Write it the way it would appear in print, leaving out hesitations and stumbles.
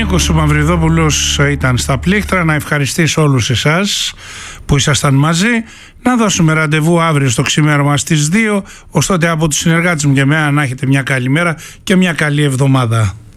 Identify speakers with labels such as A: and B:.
A: Κυριάκος ο Μαυριδόπουλος ήταν στα πλήκτρα. Να ευχαριστήσω όλους εσάς που ήσασταν μαζί. Να δώσουμε ραντεβού αύριο στο ξημέρωμα στις 2. Ως τότε από τους συνεργάτες μου και εμένα να έχετε μια καλή μέρα και μια καλή εβδομάδα.